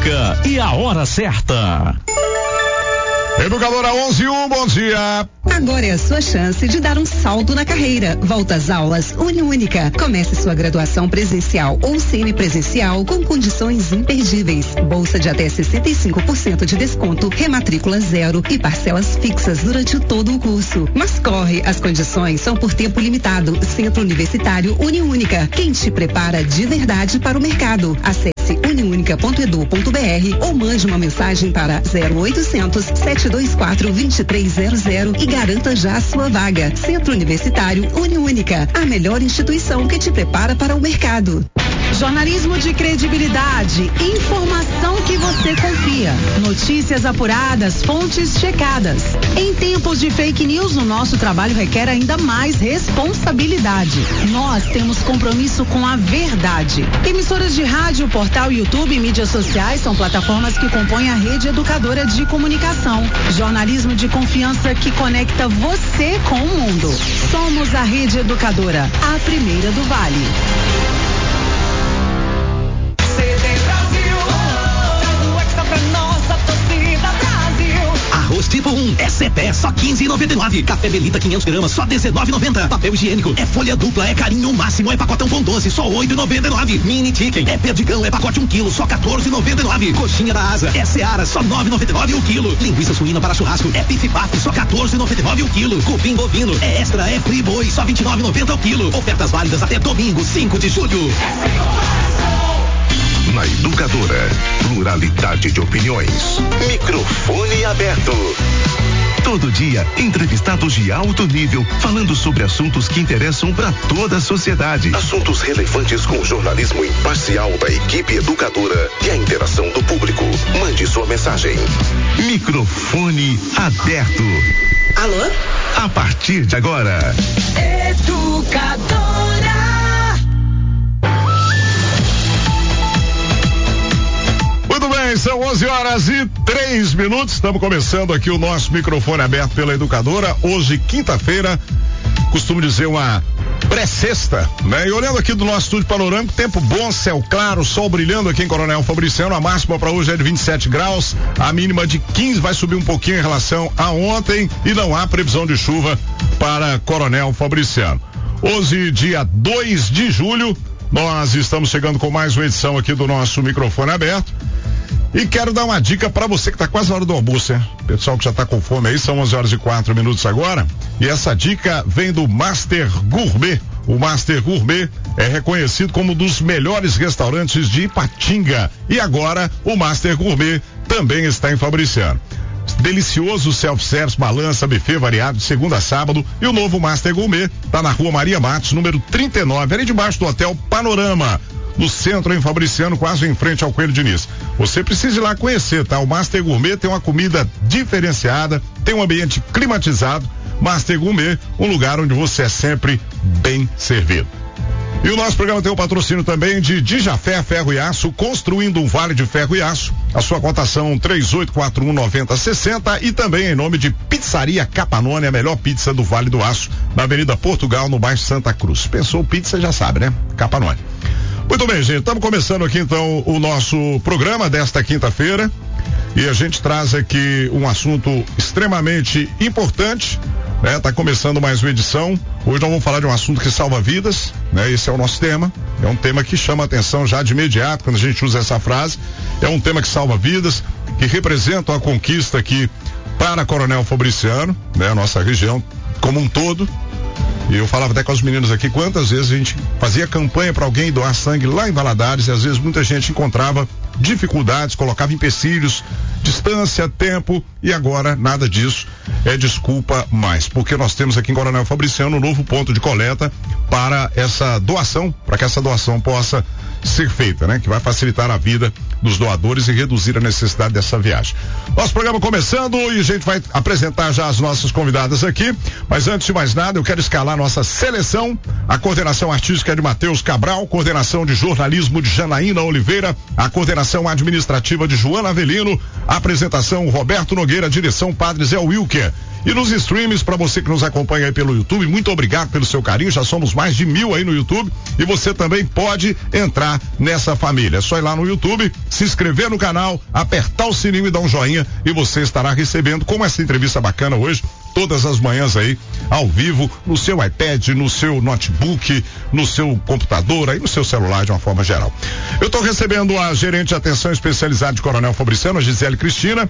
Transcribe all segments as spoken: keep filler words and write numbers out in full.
dica e a hora certa. Educadora onze e um, bom dia. Agora é a sua chance de dar um salto na carreira. Volta às aulas Uniúnica. Comece sua graduação presencial ou semipresencial com condições imperdíveis. Bolsa de até sessenta e cinco por cento de desconto, rematrícula zero e parcelas fixas durante todo o curso. Mas corre, as condições são por tempo limitado. Centro Universitário Uniúnica. Quem te prepara de verdade para o mercado. Acesse uniúnica ponto edu ponto br ou mande uma mensagem para zero oitocentos, sete dois quatro, dois três zero zero e garanta já a sua vaga. Centro Universitário Uniúnica, a melhor instituição que te prepara para o mercado. Jornalismo de credibilidade, informação que você confia, notícias apuradas, fontes checadas. Em tempos de fake news, o nosso trabalho requer ainda mais responsabilidade. Nós temos compromisso com a verdade. Emissoras de rádio, portal, YouTube e mídias sociais são plataformas que compõem a rede educadora de comunicação. Jornalismo de confiança que conecta você com o mundo. Somos a Rede Educadora, a primeira do Vale. Arroz tipo um é Cepé, só quinze reais e noventa e nove centavos. Café Belita quinhentos gramas, só dezenove reais e noventa centavos. Papel higiênico é folha dupla, é carinho máximo, é pacotão com doze, só oito reais e noventa e nove centavos. Mini chicken é perdigão, é pacote um quilo, só quatorze reais e noventa e nove centavos. Coxinha da asa é Seara, só nove reais e noventa e nove centavos o quilo. Linguiça suína para churrasco é Pif Paf, só quatorze reais e noventa e nove centavos o quilo. Cupim bovino é Extra, é Free Boi, só vinte e nove reais e noventa centavos o quilo. Ofertas válidas até domingo, cinco de julho. Na Educadora, pluralidade de opiniões. Microfone aberto. Todo dia, entrevistados de alto nível, falando sobre assuntos que interessam para toda a sociedade. Assuntos relevantes com o jornalismo imparcial da equipe educadora e a interação do público. Mande sua mensagem. Microfone aberto. Alô? A partir de agora. Educadora. Muito bem, são onze horas e três minutos. Estamos começando aqui o nosso microfone aberto pela Educadora. Hoje, quinta-feira, costumo dizer uma pré-sexta, né? E olhando aqui do nosso estúdio panorâmico, tempo bom, céu claro, sol brilhando aqui em Coronel Fabriciano. A máxima para hoje é de vinte e sete graus, a mínima de quinze, vai subir um pouquinho em relação a ontem e não há previsão de chuva para Coronel Fabriciano. Hoje, dia dois de julho, nós estamos chegando com mais uma edição aqui do nosso microfone aberto. E quero dar uma dica para você que está quase na hora do almoço, hein? Pessoal que já está com fome aí, são onze horas e quatro minutos agora. E essa dica vem do Master Gourmet. O Master Gourmet é reconhecido como um dos melhores restaurantes de Ipatinga. E agora o Master Gourmet também está em Fabriciano. Delicioso self-service, balança, buffet variado de segunda a sábado. E o novo Master Gourmet está na Rua Maria Matos, número trinta e nove, ali debaixo do Hotel Panorama, no centro, em Fabriciano, quase em frente ao Coelho Diniz. Você precisa ir lá conhecer, tá? O Master Gourmet tem uma comida diferenciada, tem um ambiente climatizado. Master Gourmet, um lugar onde você é sempre bem servido. E o nosso programa tem o patrocínio também de Dijafé Ferro e Aço, construindo um vale de ferro e aço. A sua cotação três oito quatro um, nove zero seis zero e também em nome de Pizzaria Capanone, a melhor pizza do Vale do Aço, na Avenida Portugal, no bairro Santa Cruz. Pensou pizza, já sabe, né? Capanone. Muito bem, gente, estamos começando aqui então o nosso programa desta quinta-feira e a gente traz aqui um assunto extremamente importante, né? Tá começando mais uma edição. Hoje nós vamos falar de um assunto que salva vidas, né? Esse é o nosso tema, é um tema que chama atenção já de imediato quando a gente usa essa frase. É um tema que salva vidas, que representa uma conquista aqui para Coronel Fabriciano, né? A nossa região como um todo. E eu falava até com os meninos aqui quantas vezes a gente fazia campanha para alguém doar sangue lá em Valadares e às vezes muita gente encontrava dificuldades, colocava empecilhos, distância, tempo, e agora nada disso é desculpa mais, porque nós temos aqui em Coronel Fabriciano um novo ponto de coleta para essa doação, para que essa doação possa ser feita, né? Que vai facilitar a vida dos doadores e reduzir a necessidade dessa viagem. Nosso programa começando e a gente vai apresentar já as nossas convidadas aqui, mas antes de mais nada eu quero escalar lá a nossa seleção, a coordenação artística é de Matheus Cabral, coordenação de jornalismo de Janaína Oliveira, a coordenação administrativa de Joana Avelino, a apresentação Roberto Nogueira, direção Padre Zé Wilker. E nos streams, para você que nos acompanha aí pelo YouTube, muito obrigado pelo seu carinho, já somos mais de mil aí no YouTube e você também pode entrar nessa família. É só ir lá no YouTube, se inscrever no canal, apertar o sininho e dar um joinha e você estará recebendo, como essa entrevista bacana hoje, todas as manhãs aí, ao vivo, no seu iPad, no seu notebook, no seu computador, aí no seu celular de uma forma geral. Eu estou recebendo a gerente de atenção especializada de Coronel Fabriciano, a Gisele Cristina,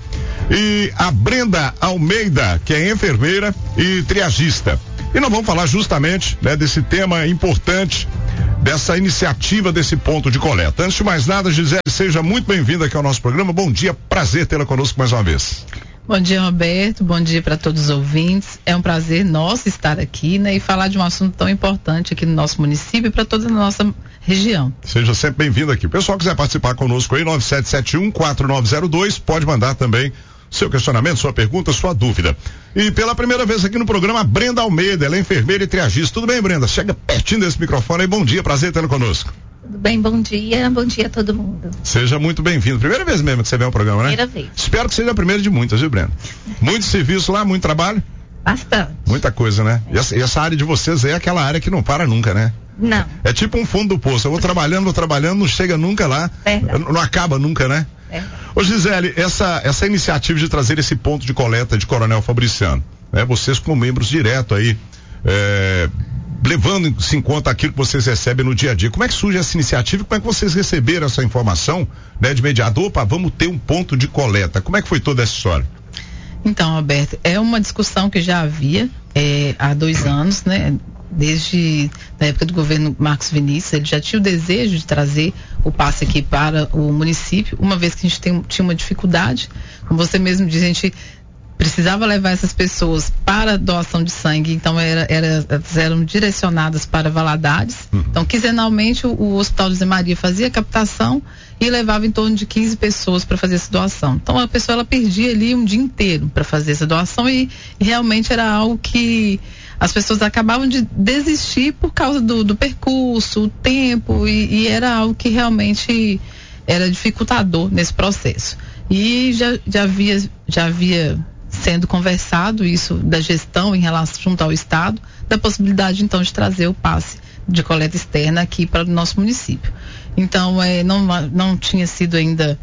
e a Brenda Almeida, que é enfermeira e triagista. E nós vamos falar justamente, né, desse tema importante, dessa iniciativa, desse ponto de coleta. Antes de mais nada, Gisele, seja muito bem-vinda aqui ao nosso programa. Bom dia, prazer tê-la conosco mais uma vez. Bom dia, Roberto. Bom dia para todos os ouvintes. É um prazer nosso estar aqui, né, e falar de um assunto tão importante aqui no nosso município e para toda a nossa região. Seja sempre bem-vindo aqui. O pessoal quiser participar conosco aí, nove sete sete um, quatro nove zero dois, pode mandar também seu questionamento, sua pergunta, sua dúvida. E pela primeira vez aqui no programa, Brenda Almeida, ela é enfermeira e triagista. Tudo bem, Brenda? Chega pertinho desse microfone aí. Bom dia, prazer tê-lo conosco. Tudo bem, bom dia, bom dia a todo mundo. Seja muito bem-vindo. Primeira vez mesmo que você vem ao programa, né? Primeira vez. Espero que seja a primeira de muitas, viu, Brenda? Muito serviço lá, muito trabalho? Bastante. Muita coisa, né? É. E, essa, e essa área de vocês é aquela área que não para nunca, né? Não. É tipo um fundo do poço. Eu vou trabalhando, vou trabalhando, não chega nunca lá. Verdade. Não acaba nunca, né? Verdade. Ô, Gisele, essa, essa iniciativa de trazer esse ponto de coleta de Coronel Fabriciano, né? Vocês como membros direto aí, é, levando-se em conta aquilo que vocês recebem no dia a dia. Como é que surge essa iniciativa e como é que vocês receberam essa informação, né, de imediato? Opa, vamos ter um ponto de coleta. Como é que foi toda essa história? Então, Roberto, é uma discussão que já havia é, há dois anos, né? Desde a época do governo Marcos Vinícius, ele já tinha o desejo de trazer o passe aqui para o município, uma vez que a gente tem, tinha uma dificuldade, como você mesmo disse, a gente precisava levar essas pessoas para doação de sangue, então era, era, elas eram direcionadas para Valadares. Uhum. Então, quinzenalmente, o, o Hospital José Maria fazia a captação e levava em torno de quinze pessoas para fazer essa doação. Então, a pessoa ela perdia ali um dia inteiro para fazer essa doação e, e realmente era algo que as pessoas acabavam de desistir por causa do, do percurso, o tempo, e, e era algo que realmente era dificultador nesse processo. E já, já havia, já havia sendo conversado isso da gestão em relação junto ao Estado, da possibilidade então de trazer o passe de coleta externa aqui para o nosso município. Então, é, não, não tinha sido ainda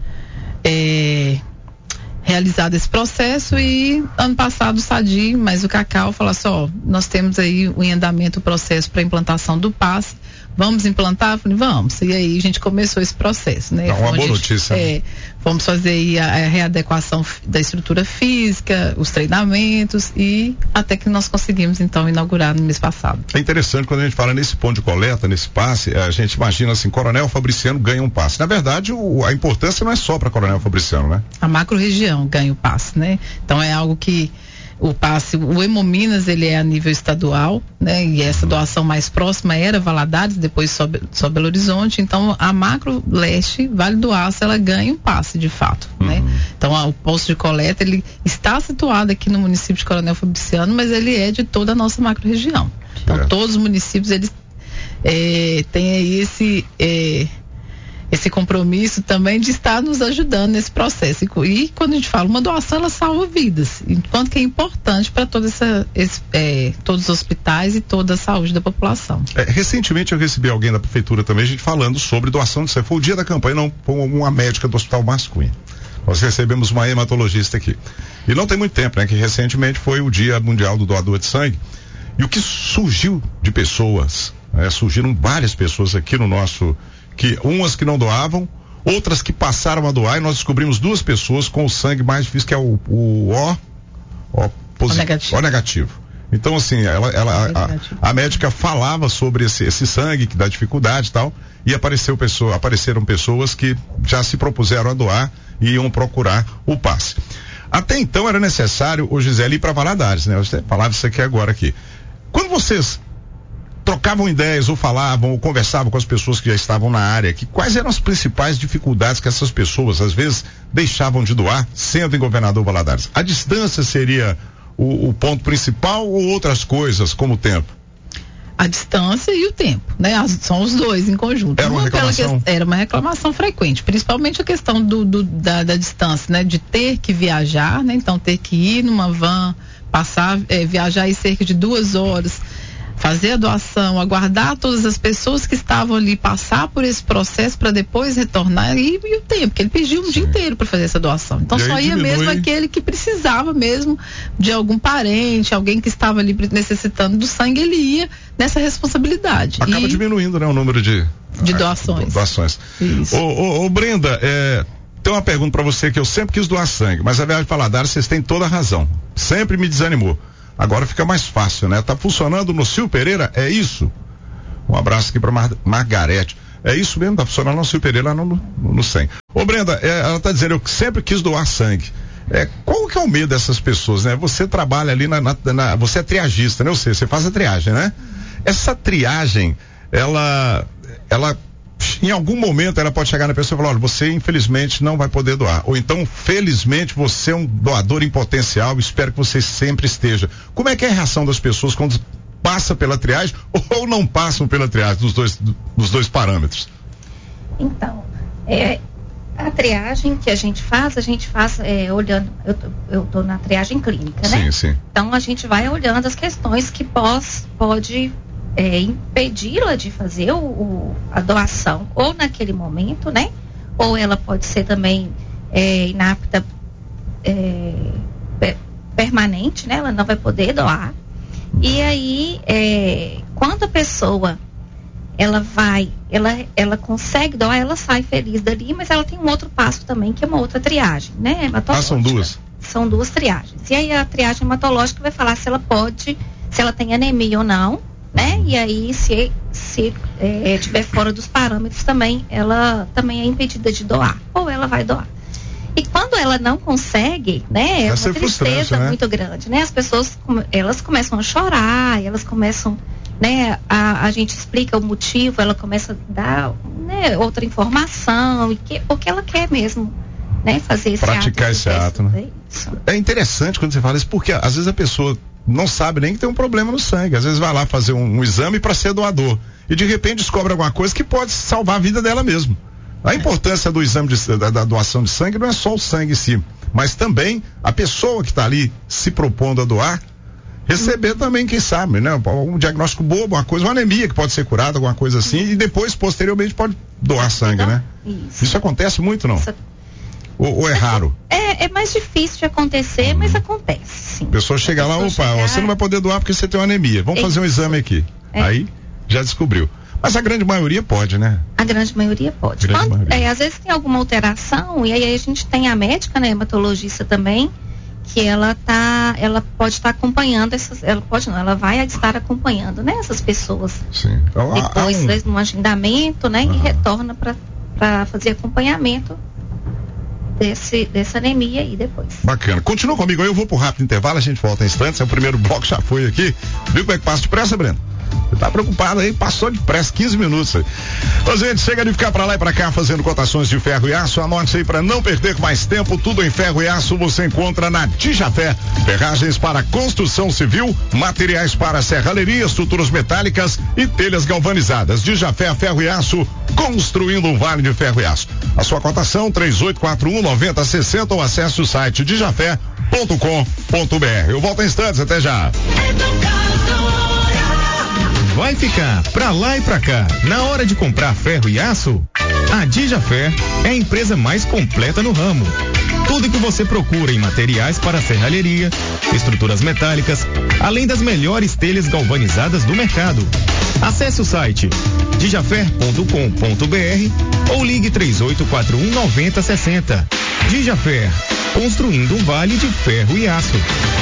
é, realizado esse processo e ano passado o Sadi, mas o Cacau falou assim, ó, nós temos aí em andamento o processo para implantação do passe, vamos implantar? Eu falei, vamos. E aí a gente começou esse processo, né? É uma boa gente, notícia. É, vamos fazer aí a, a readequação da estrutura física, os treinamentos e até que nós conseguimos então inaugurar no mês passado. É interessante quando a gente fala nesse ponto de coleta, nesse passe, a gente imagina assim, Coronel Fabriciano ganha um passe. Na verdade, o, a importância não é só para Coronel Fabriciano, né? A macro-região ganha o passe, né? Então é algo que o passe, o Hemominas, ele é a nível estadual, né? E essa doação mais próxima era Valadares, depois só, só Belo Horizonte. Então, a Macro Leste, Vale do Aço, ela ganha um passe, de fato, uhum. né? Então, a, o posto de coleta, ele está situado aqui no município de Coronel Fabriciano, mas ele é de toda a nossa macro-região. Então, é. todos os municípios, eles é, têm aí esse... É, esse compromisso também de estar nos ajudando nesse processo. E, e quando a gente fala uma doação, ela salva vidas. Enquanto que é importante para toda essa, esse, é, todos os hospitais e toda a saúde da população. É, recentemente eu recebi alguém da prefeitura também, a gente falando sobre doação de sangue. Foi o dia da campanha, não, foi uma médica do Hospital Mascunha. Nós recebemos uma hematologista aqui. E não tem muito tempo, né? Que recentemente foi o Dia Mundial do Doador de Sangue. E o que surgiu de pessoas, né? Surgiram várias pessoas aqui no nosso... que umas que não doavam, outras que passaram a doar, e nós descobrimos duas pessoas com o sangue mais difícil, que é o, o O, o, posi- o, negativo. o negativo. Então, assim, ela, ela, a, a médica falava sobre esse, esse sangue que dá dificuldade e tal, e apareceu pessoa, apareceram pessoas que já se propuseram a doar e iam procurar o passe. Até então era necessário, o Gisele, ir para Valadares, né? Você falava isso aqui agora aqui. Quando vocês trocavam ideias ou falavam ou conversavam com as pessoas que já estavam na área, que quais eram as principais dificuldades que essas pessoas às vezes deixavam de doar, sendo em Governador Valadares? A distância seria o, o ponto principal ou outras coisas como o tempo? a distância e o tempo, né? As, são os dois em conjunto. Era uma reclamação? Que, era uma reclamação frequente, principalmente a questão do, do da, da distância, né? De ter que viajar, né? Então ter que ir numa van, passar, é, viajar aí cerca de duas horas, fazer a doação, aguardar todas as pessoas que estavam ali, passar por esse processo para depois retornar, e, e o tempo, que ele pediu um Sim. dia inteiro para fazer essa doação. Então e só ia diminui... mesmo aquele que precisava mesmo de algum parente, alguém que estava ali necessitando do sangue, ele ia nessa responsabilidade. Acaba e... diminuindo, né, o número de, de doações. doações. Isso. Ô, ô, ô Brenda, é, tem uma pergunta para você que eu sempre quis doar sangue, mas a Viagem Valadares, vocês têm toda a razão. Sempre me desanimou. Agora fica mais fácil, né? Tá funcionando no Sil Pereira, é isso? Um abraço aqui pra Mar Margarete. É isso mesmo, tá funcionando no Sil Pereira, lá no, no, no sangue. Ô Brenda, é, ela tá dizendo, eu sempre quis doar sangue. É, qual que é o medo dessas pessoas, né? Você trabalha ali na, na, na você é triagista, né? Eu sei, você faz a triagem, né? Essa triagem, ela, ela, em algum momento ela pode chegar na pessoa e falar, olha, você infelizmente não vai poder doar, ou então felizmente você é um doador em potencial, espero que você sempre esteja. Como é que é a reação das pessoas quando passa pela triagem ou não passam pela triagem, dos dois, dos dois parâmetros? Então, é, a triagem que a gente faz, a gente faz é, olhando, eu, eu tô na triagem clínica, né? Sim, sim. Então a gente vai olhando as questões que pós, pode É, impedi-la de fazer o, o, a doação ou naquele momento, né? Ou ela pode ser também é, inapta é, per, permanente, né? Ela não vai poder doar. E aí, é, quando a pessoa ela vai, ela, ela consegue doar, ela sai feliz dali, mas ela tem um outro passo também, que é uma outra triagem, né? Ah, são duas? São duas triagens. E aí a triagem hematológica vai falar se ela pode, se ela tem anemia ou não, né? E aí, se, se é, tiver fora dos parâmetros também, ela também é impedida de doar, ou ela vai doar. E quando ela não consegue, né? É uma tristeza, né? Muito grande, né? As pessoas, elas começam a chorar, elas começam, né? A, a gente explica o motivo, ela começa a dar, né, outra informação, e que, porque ela quer mesmo, né? Fazer esse Praticar ato. esse ato, né? É interessante quando você fala isso, porque às vezes a pessoa não sabe nem que tem um problema no sangue. Às vezes vai lá fazer um, um exame para ser doador e de repente descobre alguma coisa que pode salvar a vida dela mesmo. A importância do exame de, da, da doação de sangue não é só o sangue em si, mas também a pessoa que está ali se propondo a doar receber também, quem sabe, né? Um diagnóstico bobo, uma coisa, uma anemia que pode ser curada, alguma coisa assim, e depois posteriormente pode doar sangue, né? Isso, Isso acontece muito, não? Isso. Ou, ou é raro? É, é mais difícil de acontecer, hum. mas acontece, sim. A pessoa chega lá, opa, chegar... você não vai poder doar porque você tem uma anemia. Vamos é fazer um exame aqui. É. Aí, já descobriu. Mas a grande maioria pode, né? A grande maioria pode. Grande Quando, maioria. É, às vezes tem alguma alteração, e aí a gente tem a médica, né, hematologista também, que ela tá, ela pode estar tá acompanhando essas, ela pode não, ela vai estar acompanhando, né, essas pessoas. Sim. Então, depois há um... faz um agendamento, né, ah. e retorna para fazer acompanhamento desse, dessa anemia aí depois. Bacana. Continua comigo aí, eu vou pro rápido intervalo, a gente volta em instantes, é o primeiro bloco, já foi aqui. Viu como é que passa depressa, Breno? Você tá preocupado aí, passou depressa, quinze minutos aí. Ô, gente, chega de ficar pra lá e pra cá fazendo cotações de ferro e aço. Anote aí pra não perder mais tempo. Tudo em ferro e aço você encontra na Dijafé. Ferragens para construção civil, materiais para serralheria, estruturas metálicas e telhas galvanizadas. Dijafé Ferro e Aço, construindo um vale de ferro e aço. A sua cotação três oito quatro um nove zero seis zero ou acesse o site dijafé ponto com ponto br. Eu volto em instantes, até já. Vai ficar pra lá e pra cá. Na hora de comprar ferro e aço, a Dijafé é a empresa mais completa no ramo. Tudo que você procura em materiais para serralheria, estruturas metálicas, além das melhores telhas galvanizadas do mercado. Acesse o site dijafé ponto com ponto br ou ligue três oito quatro um nove zero seis zero. Dijafé, construindo um vale de ferro e aço.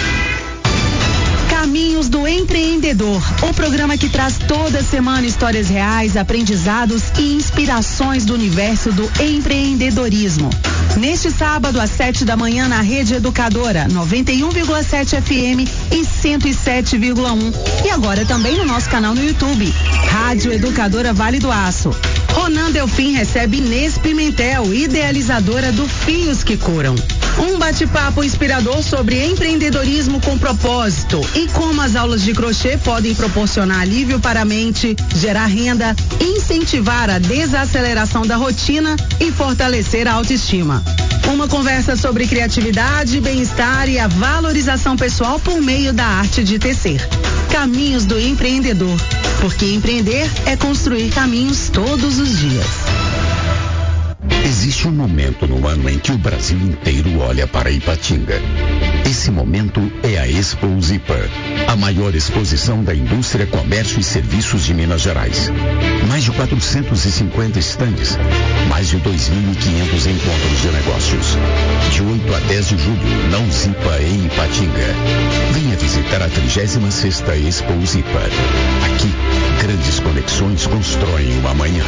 Caminhos do Empreendedor, o programa que traz toda semana histórias reais, aprendizados e inspirações do universo do empreendedorismo. Neste sábado, às sete da manhã, na Rede Educadora, noventa e um vírgula sete F M e cento e sete vírgula um. E agora também no nosso canal no YouTube, Rádio Educadora Vale do Aço. Ronan Delfim recebe Inês Pimentel, idealizadora do Fios que Curam. Um bate-papo inspirador sobre empreendedorismo com propósito e como as aulas de crochê podem proporcionar alívio para a mente, gerar renda, incentivar a desaceleração da rotina e fortalecer a autoestima. Uma conversa sobre criatividade, bem-estar e a valorização pessoal por meio da arte de tecer. Caminhos do empreendedor, porque empreender é construir caminhos todos os dias. Existe um momento no ano em que o Brasil inteiro olha para Ipatinga. Esse momento é a Expo Zipa, a maior exposição da indústria, comércio e serviços de Minas Gerais. Mais de quatrocentos e cinquenta estandes, mais de dois mil e quinhentos encontros de negócios. De oito a dez de julho, na Zipa em Ipatinga. Venha visitar a trigésima sexta Expo Zipa. Aqui, grandes conexões constroem uma manhã.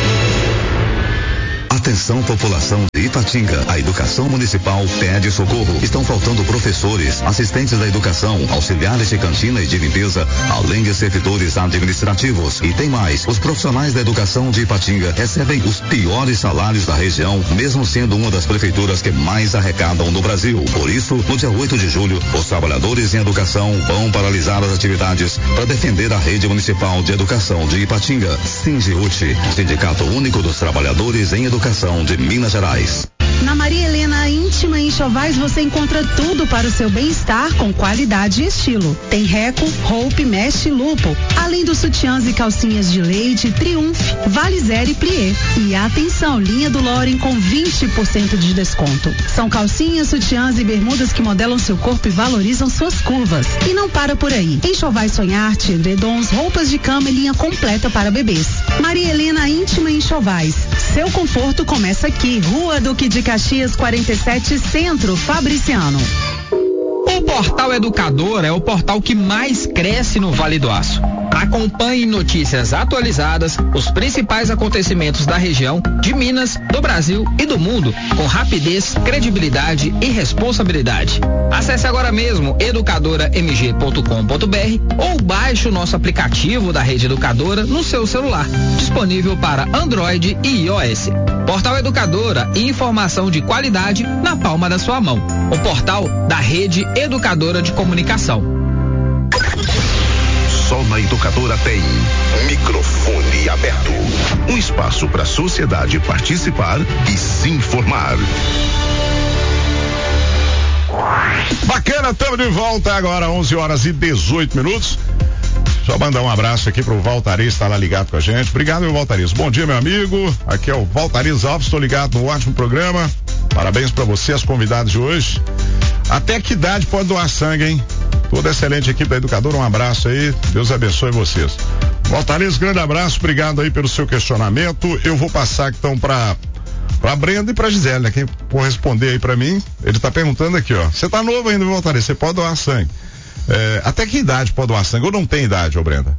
Atenção, população de Ipatinga. A educação municipal pede socorro. Estão faltando professores, assistentes da educação, auxiliares de cantina e de limpeza, além de servidores administrativos. E tem mais. Os profissionais da educação de Ipatinga recebem os piores salários da região, mesmo sendo uma das prefeituras que mais arrecadam no Brasil. Por isso, no dia oito de julho, os trabalhadores em educação vão paralisar as atividades para defender a rede municipal de educação de Ipatinga. SINGEUT, Sindicato Único dos Trabalhadores em Educação de Minas Gerais. Na Maria Helena Íntima e Enxovais você encontra tudo para o seu bem-estar com qualidade e estilo. Tem Reco, Hope, Mesh e Lupo, além dos sutiãs e calcinhas de leite, Triumph, Valizer e Plié. E atenção, linha do Loren com vinte por cento de desconto. São calcinhas, sutiãs e bermudas que modelam seu corpo e valorizam suas curvas. E não para por aí. Enxovais Sonharte, edredons, roupas de cama e linha completa para bebês. Maria Helena Íntima e Enxovais. Seu conforto começa aqui. Rua Duque de Caxias quarenta e sete, Centro, Fabriciano. O Portal Educador é o portal que mais cresce no Vale do Aço. Acompanhe notícias atualizadas, os principais acontecimentos da região, de Minas, do Brasil e do mundo, com rapidez, credibilidade e responsabilidade. Acesse agora mesmo educadora m g ponto com ponto b r ou baixe o nosso aplicativo da Rede Educadora no seu celular, disponível para Android e iOS. Portal Educadora, informação de qualidade na palma da sua mão. O portal da Rede Educadora de Comunicação. Só na Educadora tem microfone aberto. Um espaço para a sociedade participar e se informar. Bacana, estamos de volta agora, onze horas e dezoito minutos. Só mandar um abraço aqui pro Valtariz, tá lá ligado com a gente. Obrigado, meu Valtariz. Bom dia, meu amigo. Aqui é o Valtariz Alves, estou ligado no ótimo programa. Parabéns para você, as convidadas de hoje. Até que idade pode doar sangue, hein? Toda a excelente equipe da Educadora, um abraço aí, Deus abençoe vocês. Valtariz, grande abraço, obrigado aí pelo seu questionamento. Eu vou passar então pra, pra Brenda e pra Gisele, né? Quem for responder aí pra mim, ele tá perguntando aqui, ó. Você tá novo ainda, Valtariz, você pode doar sangue. É, até que idade pode doar sangue? Ou não tem idade, ô Brenda?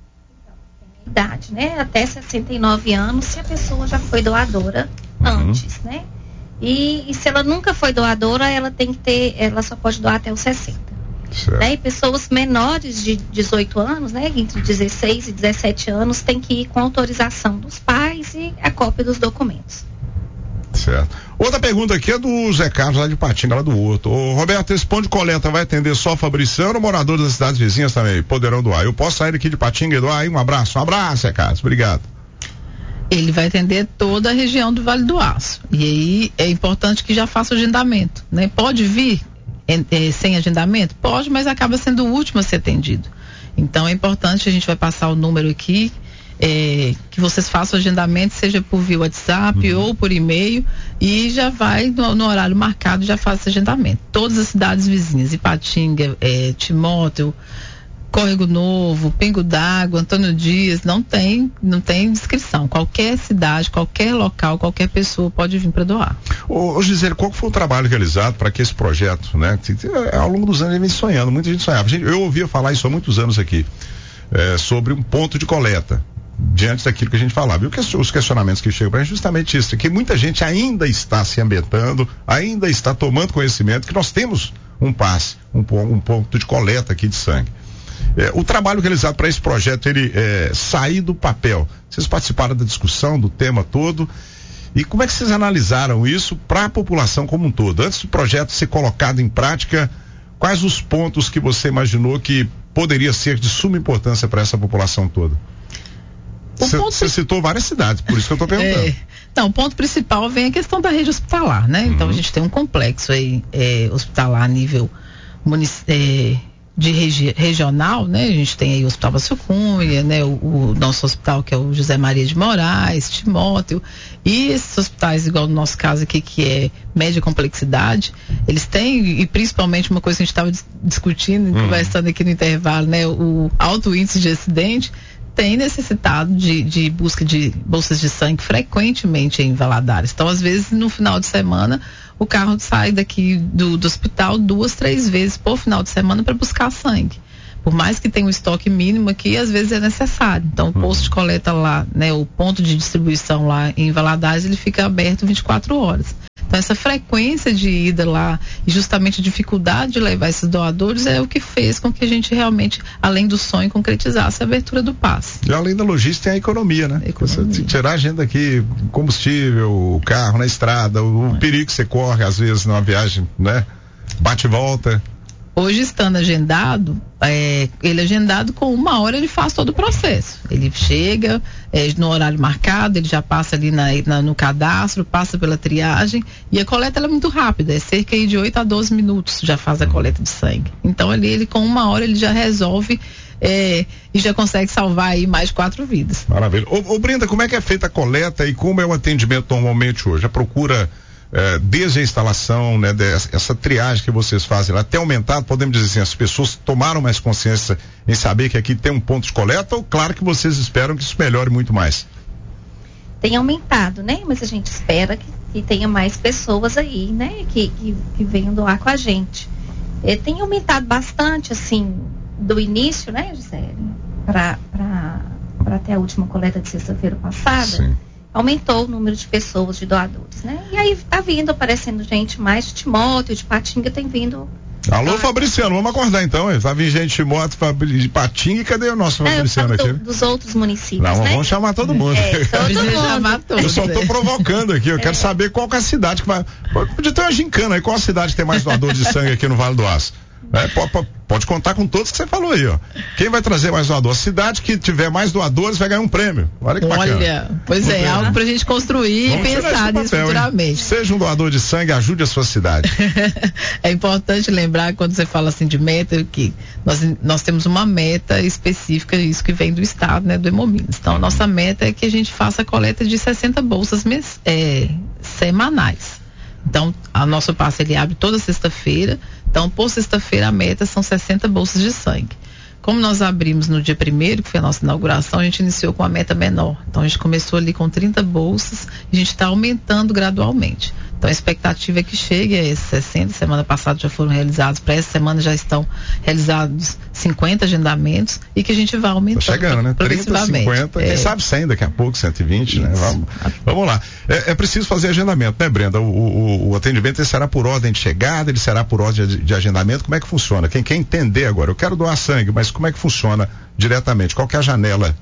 Idade, né? Até sessenta e nove anos, se a pessoa já foi doadora antes, uhum. né? E, e se ela nunca foi doadora, ela tem que ter, ela só pode doar até os sessenta. Né? E pessoas menores de dezoito anos, né? Entre dezesseis e dezessete anos, tem que ir com autorização dos pais e a cópia dos documentos. Certo. Outra pergunta aqui é do Zé Carlos, lá de Patinga, lá do Horto. Ô, Roberto, esse ponto de coleta vai atender só Fabriciano ou moradores das cidades vizinhas também poderão doar? Eu posso sair aqui de Patinga e doar aí? Um abraço, um abraço, Zé Carlos, obrigado. Ele vai atender toda a região do Vale do Aço. E aí é importante que já faça o agendamento, né? Pode vir é, é, sem agendamento? Pode, mas acaba sendo o último a ser atendido. Então é importante, a gente vai passar o número aqui, é, que vocês façam o agendamento, seja por via WhatsApp uhum. ou por e-mail, e já vai no, no horário marcado, já faz esse agendamento. Todas as cidades vizinhas, Ipatinga, é, Timóteo, Córrego Novo, Pingo d'Água, Antônio Dias, não tem, não tem inscrição. Qualquer cidade, qualquer local, qualquer pessoa pode vir para doar. Ô, ô Gisele, qual foi o trabalho realizado para que esse projeto, né? Ao longo dos anos ele vem sonhando, muita gente sonhava. Eu ouvia falar isso há muitos anos aqui, é, sobre um ponto de coleta, diante daquilo que a gente falava. E o que, os questionamentos que chegam para a gente justamente isso, que muita gente ainda está se ambientando, ainda está tomando conhecimento que nós temos um passe, um, um ponto de coleta aqui de sangue. É, o trabalho realizado para esse projeto, ele é, sair do papel. Vocês participaram da discussão, do tema todo. E como é que vocês analisaram isso para a população como um todo? Antes do projeto ser colocado em prática, quais os pontos que você imaginou que poderia ser de suma importância para essa população toda? Você ponto... citou várias cidades, por isso que eu estou perguntando. É, então, o ponto principal vem a questão da rede hospitalar, né? Então, uhum. a gente tem um complexo aí é, hospitalar a nível munic... é, de regi... regional, né? A gente tem aí o Hospital Vacil Cunha, né? O, o nosso hospital que é o José Maria de Moraes, Timóteo, e esses hospitais, igual no nosso caso aqui, que é média complexidade, eles têm, e principalmente uma coisa que a gente estava dis- discutindo, uhum. conversando aqui no intervalo, né? O alto índice de acidente tem necessitado de, de busca de bolsas de sangue frequentemente em Valadares. Então, às vezes, no final de semana, o carro sai daqui do, do hospital duas, três vezes por final de semana para buscar sangue. Por mais que tenha um estoque mínimo aqui, às vezes é necessário. Então, o posto de coleta lá, né, o ponto de distribuição lá em Valadares, ele fica aberto vinte e quatro horas. Então, essa frequência de ida lá e justamente a dificuldade de levar esses doadores é o que fez com que a gente realmente, além do sonho, concretizasse a abertura do passe. E além da logística, tem a economia, né? Economia. Você tirar a gente daqui, combustível, o carro na estrada, o, o perigo que você corre, às vezes, numa viagem, né? Bate e volta. Hoje, estando agendado, é, ele agendado com uma hora ele faz todo o processo. Ele chega é, no horário marcado, ele já passa ali na, na, no cadastro, passa pela triagem e a coleta ela é muito rápida, é cerca de oito a doze minutos já faz a coleta de sangue. Então ali ele com uma hora ele já resolve é, e já consegue salvar aí mais de quatro vidas. Maravilha. Ô, ô Brenda, como é que é feita a coleta e como é o atendimento normalmente hoje? A procura É, desde a instalação, né, dessa, essa triagem que vocês fazem lá, tem aumentado, podemos dizer assim, as pessoas tomaram mais consciência em saber que aqui tem um ponto de coleta, ou claro que vocês esperam que isso melhore muito mais? Tem aumentado, né? Mas a gente espera que, que tenha mais pessoas aí, né? Que, que, que venham doar com a gente. É, tem aumentado bastante, assim, do início, né, Gisele? Para até a última coleta de sexta-feira passada. Sim. Aumentou o número de pessoas, de doadores, né? E aí tá vindo, aparecendo gente mais de Timóteo, de Patinga, tem vindo. Alô, Fabriciano, vamos acordar então, hein? Vai vir gente de Timóteo, de Patinga, e cadê o nosso é, Fabriciano aqui? Do, dos outros municípios, Não, né? vamos chamar todo mundo. É, todo mundo. Chamar todos, eu só tô provocando aqui, eu é. quero saber qual que é a cidade que vai. Podia ter uma gincana aí, qual a cidade que tem mais doadores de sangue aqui no Vale do Aço? É, pode, pode contar com todos que você falou aí, ó. Quem vai trazer mais doadores? A cidade que tiver mais doadores vai ganhar um prêmio. Olha que bacana. Olha, pois é, algo pra gente construir Vamos e pensar nisso papel, futuramente. Hein? Seja um doador de sangue, ajude a sua cidade. É importante lembrar, quando você fala assim de meta, que nós, nós temos uma meta específica, isso que vem do Estado, né, do Hemominas. Então, a nossa meta é que a gente faça a coleta de sessenta bolsas mes, é, semanais. Então, a nosso passe ele abre toda sexta-feira. Então, por sexta-feira, a meta são sessenta bolsas de sangue. Como nós abrimos no dia primeiro, que foi a nossa inauguração, a gente iniciou com a meta menor. Então, a gente começou ali com trinta bolsas e a gente está aumentando gradualmente. Então, a expectativa é que chegue a esses sessenta. Semana passada já foram realizados, para essa semana já estão realizados cinquenta agendamentos e que a gente vai aumentando. Tá chegando, né? trinta, cinquenta, é. Quem sabe cem daqui a pouco, cento e vinte, Isso. né? Vamos, vamos lá. É, é preciso fazer agendamento, né, Brenda? O, o, o atendimento ele será por ordem de chegada, ele será por ordem de, de agendamento. Como é que funciona? Quem quer entender agora, eu quero doar sangue, mas como é que funciona diretamente? Qual que é a janela?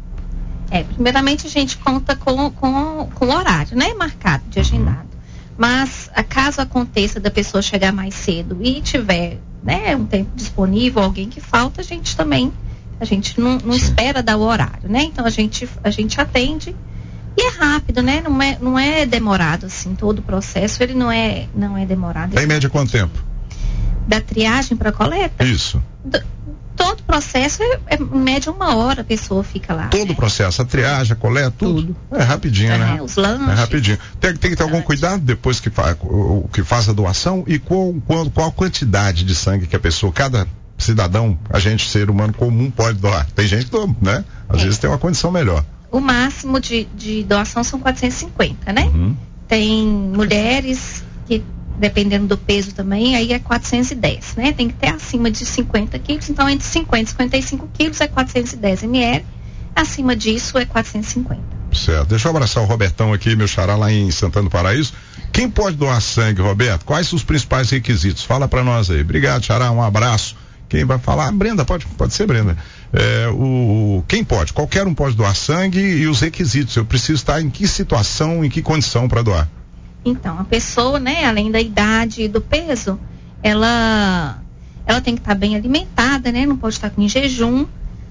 É, primeiramente a gente conta com, com, com o horário, né? Marcado de agendado. Mas, caso aconteça da pessoa chegar mais cedo e tiver, né, um tempo disponível, alguém que falta, a gente também, a gente não, não espera dar o horário, né? Então, a gente, a gente atende e é rápido, né? Não é, não é demorado, assim, todo o processo, ele não é, não é demorado. Em média, quanto tempo? Da triagem para coleta? Isso. Do, todo o processo é, é, em média, uma hora a pessoa fica lá. Todo o né? processo, a triagem, a coleta, tudo. tudo. É rapidinho, é, né? Os lanches. É rapidinho. Tem, tem que ter algum cuidado depois que, fa, o, que faz a doação e qual, qual, qual a quantidade de sangue que a pessoa, cada cidadão, a gente, ser humano comum, pode doar. Tem gente que, né? Às é. vezes tem uma condição melhor. O máximo de, de doação são quatrocentos e cinquenta, né? Uhum. Tem mulheres que, dependendo do peso também, aí é quatrocentos e dez, né? Tem que ter acima de cinquenta quilos, então entre cinquenta e cinquenta e cinco quilos é quatrocentos e dez mililitros, acima disso é quatrocentos e cinquenta. Certo, deixa eu abraçar o Robertão aqui, meu xará, lá em Santana do Paraíso. Quem pode doar sangue, Roberto? Quais os principais requisitos? Fala pra nós aí. Obrigado, xará, um abraço. quem vai falar? Ah, Brenda, pode, pode ser Brenda. É, o, quem pode? Qualquer um pode doar sangue e os requisitos. Eu preciso estar em que situação, em que condição para doar? Então, a pessoa, né, além da idade e do peso, ela, ela tem que estar bem alimentada, né? Não pode estar em jejum.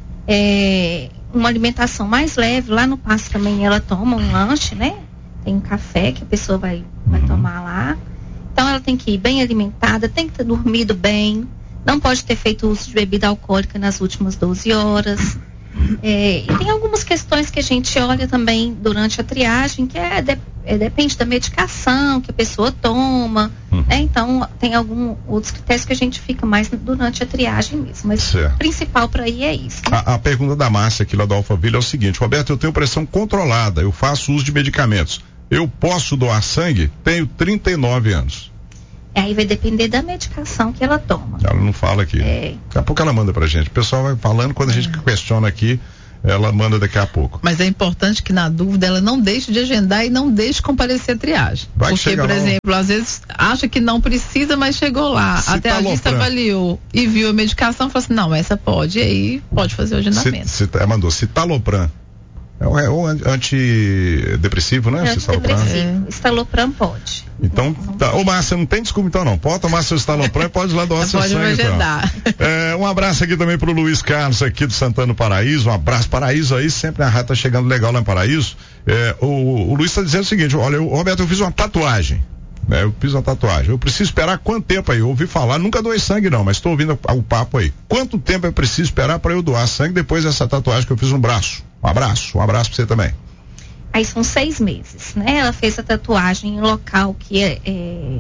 É, uma alimentação mais leve. Lá no passo também ela toma um lanche, né? Tem um café que a pessoa vai, vai tomar lá. Então ela tem que ir bem alimentada, tem que ter dormido bem, não pode ter feito uso de bebida alcoólica nas últimas doze horas. É, e tem algumas questões que a gente olha também durante a triagem, que é, de, é depende da medicação que a pessoa toma, uhum. né? Então tem alguns outros critérios que a gente fica mais durante a triagem mesmo, mas certo. O principal para ir é isso. Né? A, a pergunta da Márcia aqui lá do Alphaville é o seguinte: Roberto, eu tenho pressão controlada, eu faço uso de medicamentos, eu posso doar sangue? Tenho trinta e nove anos. Aí vai depender da medicação que ela toma. Ela não fala aqui. É. Daqui a pouco ela manda pra gente. O pessoal vai falando, quando a gente é. questiona aqui, ela manda daqui a pouco. Mas é importante que, na dúvida, ela não deixe de agendar e não deixe de comparecer à triagem. Vai Porque, por lá, exemplo, às vezes acha que não precisa, mas chegou lá, até a lista avaliou e viu a medicação, falou assim, não, essa pode, e aí pode fazer o agendamento. Se, se, mandou citalopram. É o, é o antidepressivo, né? É antidepressivo. Estalopram pode. Então, tá. Ô Márcia, não tem desculpa então não. Pode tomar seu estalopram e pode ir lá doar seu pode sangue. Então. É, um abraço aqui também pro Luiz Carlos aqui do Santana Paraíso. Um abraço, Paraíso aí, sempre a rádio tá chegando legal lá em Paraíso. É, o, o Luiz tá dizendo o seguinte, olha, eu, Roberto, eu fiz uma tatuagem. Né, eu fiz uma tatuagem. Eu preciso esperar quanto tempo aí? Eu ouvi falar, nunca doei sangue não, mas estou ouvindo o, o papo aí. Quanto tempo eu preciso esperar para eu doar sangue depois dessa tatuagem que eu fiz no braço? Um abraço, um abraço pra você também. Aí são seis meses, né? Ela fez a tatuagem em local que é, é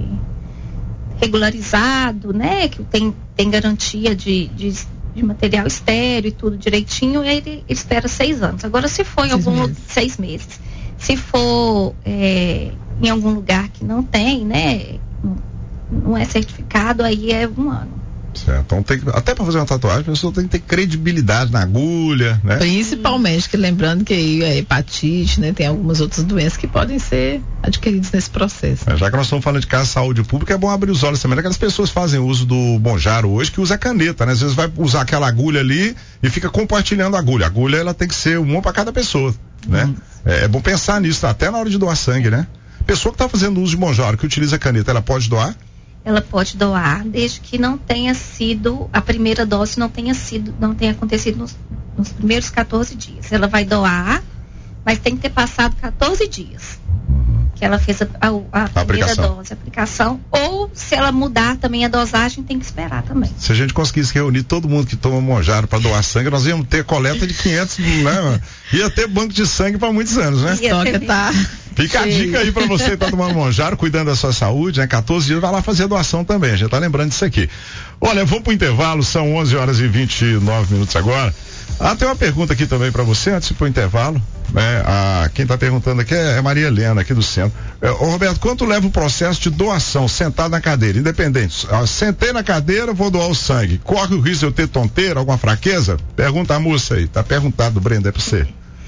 regularizado, né? Que tem, tem garantia de, de, de material estéreo e tudo direitinho, e aí ele espera seis anos. Agora, se for em algum lugar, seis meses. Se for é, em algum lugar que não tem, né? Não, não é certificado, aí é um ano. Certo. Então tem que, até para fazer uma tatuagem, a pessoa tem que ter credibilidade na agulha, né? Principalmente, que lembrando que aí é hepatite, né? Tem algumas outras doenças que podem ser adquiridas nesse processo. É, já que nós estamos falando de casa de saúde pública, é bom abrir os olhos também. Aquelas pessoas fazem uso do Monjaro hoje, que usa caneta, né? Às vezes vai usar aquela agulha ali e fica compartilhando a agulha. A agulha, ela tem que ser uma para cada pessoa, né? Hum. É, é bom pensar nisso, até na hora de doar sangue, né? Pessoa que está fazendo uso de Monjaro, que utiliza caneta, ela pode doar? Ela pode doar, desde que não tenha sido, a primeira dose não tenha sido, não tenha acontecido nos, nos primeiros quatorze dias. Ela vai doar, mas tem que ter passado quatorze dias. Que ela fez a, a, a primeira aplicação. dose, a aplicação, ou se ela mudar também a dosagem, tem que esperar também. Se a gente conseguisse reunir todo mundo que toma Monjaro para doar sangue, nós íamos ter coleta de quinhentos, né? Ia ter banco de sangue para muitos anos, né? Ia ter... tá... Fica a dica aí pra você que tá tomando Monjaro, cuidando da sua saúde, né? quatorze dias, vai lá fazer a doação também, a gente tá lembrando disso aqui. Olha, vamos pro intervalo, são onze horas e vinte e nove minutos agora. Ah, tem uma pergunta aqui também pra você, antes de ir pro intervalo, né? Ah, quem tá perguntando aqui é, é Maria Helena, aqui do centro. É, ô Roberto, quanto leva o processo de doação, sentado na cadeira, independente? Ah, sentei na cadeira, vou doar o sangue. Corre o risco de eu ter tonteira, alguma fraqueza? Pergunta a moça aí, tá perguntado, Brenda, é pra você.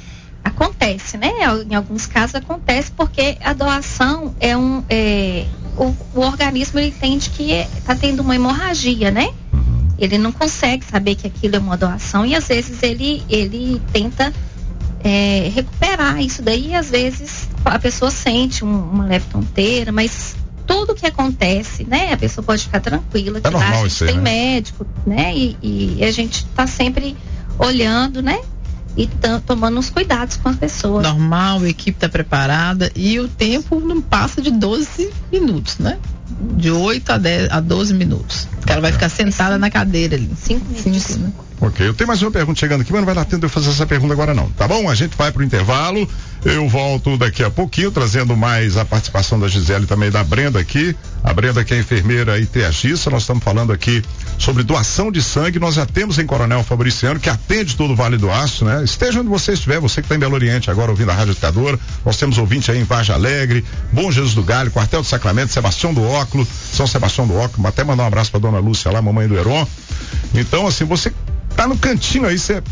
Acontece, né? Em alguns casos acontece porque a doação é um, é, o, o organismo ele entende que está tendo uma hemorragia, né? Ele não consegue saber que aquilo é uma doação e às vezes ele, ele tenta é, recuperar isso daí e às vezes a pessoa sente um, uma leve tonteira, mas tudo que acontece, né? A pessoa pode ficar tranquila, que é lá normal a gente isso aí, tem né? médico, né? E, e a gente está sempre olhando, né? E t- tomando os cuidados com a pessoa. Normal, a equipe está preparada e o tempo não passa de doze minutos, né? De oito a dez a doze minutos. Ela vai ficar sentada na cadeira ali. cinco minutos. Cinco, né? Ok, eu tenho mais uma pergunta chegando aqui, mas não vai dar tempo de eu fazer essa pergunta agora não, tá bom? A gente vai pro intervalo, eu volto daqui a pouquinho, trazendo mais a participação da Gisele e também da Brenda aqui. A Brenda que é enfermeira e triagista, nós estamos falando aqui sobre doação de sangue, nós já temos em Coronel Fabriciano, que atende todo o Vale do Aço, né? Esteja onde você estiver, você que está em Belo Oriente agora ouvindo a Rádio Educadora, nós temos ouvinte aí em Vargem Alegre, Bom Jesus do Galho, Quartel do Sacramento, Sebastião do Óculo, São Sebastião do Óculo, até mandar um abraço pra dona Lúcia lá, mamãe do Heron. Então, assim, você tá no cantinho aí, você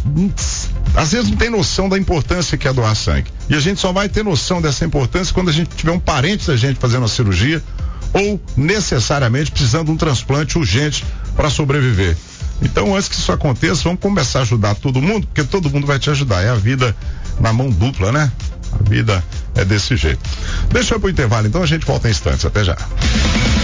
às vezes não tem noção da importância que é doar sangue. E a gente só vai ter noção dessa importância quando a gente tiver um parente da gente fazendo a cirurgia ou necessariamente precisando de um transplante urgente para sobreviver. Então, antes que isso aconteça, vamos começar a ajudar todo mundo, porque todo mundo vai te ajudar. É a vida na mão dupla, né? A vida é desse jeito. Deixa eu ir pro intervalo, então a gente volta em instantes. Até já.